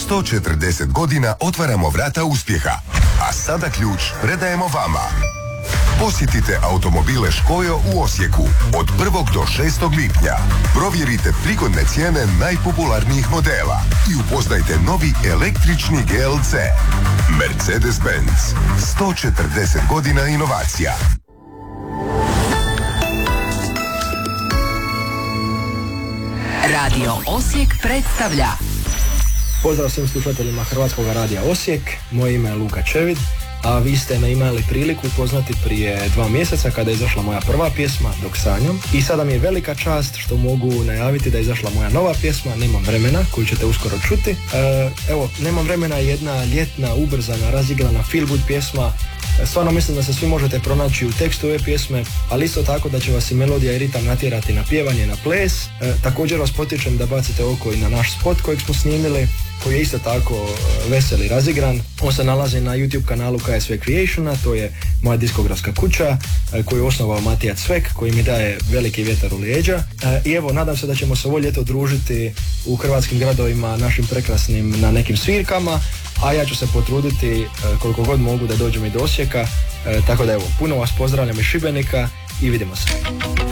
140 godina otvaramo vrata uspjeha, a sada ključ predajemo vama. Posjetite automobile Škojo u Osijeku od 1. do 6. lipnja. Provjerite prigodne cijene najpopularnijih modela i upoznajte novi električni GLC. Mercedes-Benz. 140 godina inovacija. Radio Osijek predstavlja. Pozdrav svim slušateljima Hrvatskog radija Osijek, moje ime je Luka Čevid, a vi ste me imali priliku upoznati prije 2 mjeseca kada je izašla moja prva pjesma Dok sanjam, i sada mi je velika čast što mogu najaviti da je izašla moja nova pjesma Nemam vremena, koju ćete uskoro čuti. Nemam vremena je jedna ljetna, ubrzana, razigrana feel good pjesma. Stvarno mislim da se svi možete pronaći u tekstu ove pjesme, ali isto tako da će vas i melodija i ritam natjerati na pjevanje, na ples. Također vas potičem da bacite oko i na naš spot kojeg smo snimili, koji je isto tako vesel i razigran. On se nalazi na YouTube kanalu KSV Creationa, to je moja diskografska kuća koju je osnovao Matija Cvek, koji mi daje veliki vjetar u lijeđa. I evo, nadam se da ćemo se ovo ljeto družiti u hrvatskim gradovima, našim prekrasnim, na nekim svirkama, a ja ću se potruditi koliko god mogu da dođem i do Osijeka. Tako da evo, puno vas pozdravljam iz Šibenika i vidimo se.